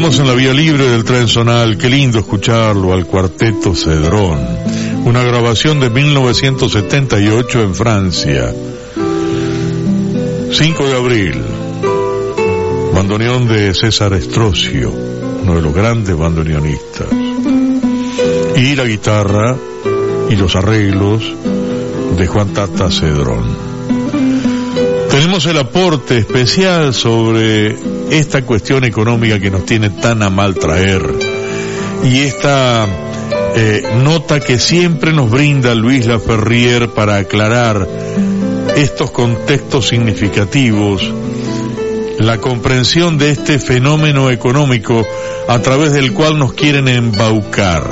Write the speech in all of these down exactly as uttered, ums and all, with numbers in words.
Seguimos en la vía libre del tren zonal. Qué lindo escucharlo al Cuarteto Cedrón. Una grabación de mil novecientos setenta y ocho en Francia. cinco de abril. Bandoneón de César Estrocio, uno de los grandes bandoneonistas. Y la guitarra y los arreglos de Juan Tata Cedrón. Tenemos el aporte especial sobre esta cuestión económica que nos tiene tan a mal traer, y esta eh, nota que siempre nos brinda Luis Laferrier para aclarar estos contextos significativos, la comprensión de este fenómeno económico a través del cual nos quieren embaucar,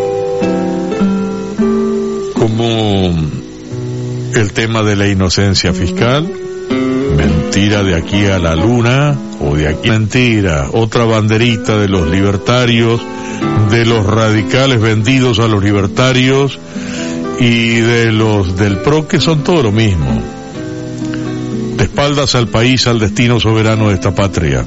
como el tema de la inocencia fiscal. Mentira de aquí a la luna, o de aquí mentira, otra banderita de los libertarios, de los radicales vendidos a los libertarios y de los del P R O, que son todo lo mismo. De espaldas al país, al destino soberano de esta patria.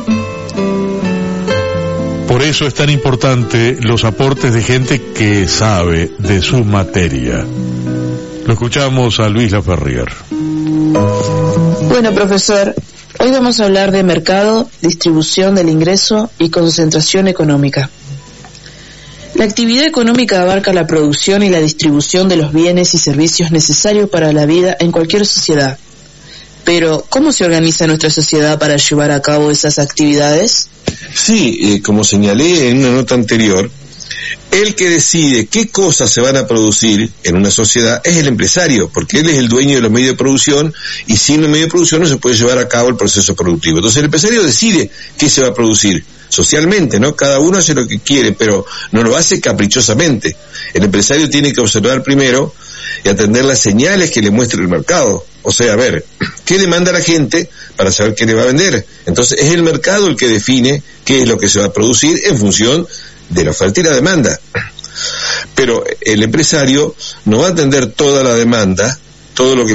Por eso es tan importante los aportes de gente que sabe de su materia. Lo escuchamos a Luis Laferrier. Bueno, profesor, hoy vamos a hablar de mercado, distribución del ingreso y concentración económica. La actividad económica abarca la producción y la distribución de los bienes y servicios necesarios para la vida en cualquier sociedad. Pero, ¿cómo se organiza nuestra sociedad para llevar a cabo esas actividades? Sí, eh, como señalé en una nota anterior, el que decide qué cosas se van a producir en una sociedad es el empresario, porque él es el dueño de los medios de producción, y sin los medios de producción no se puede llevar a cabo el proceso productivo. Entonces el empresario decide qué se va a producir socialmente, ¿no? Cada uno hace lo que quiere, pero no lo hace caprichosamente. El empresario tiene que observar primero y atender las señales que le muestre el mercado. O sea, a ver, ¿qué demanda la gente para saber qué le va a vender? Entonces es el mercado el que define qué es lo que se va a producir en función de la oferta y la demanda. Pero el empresario no va a atender toda la demanda, todo lo que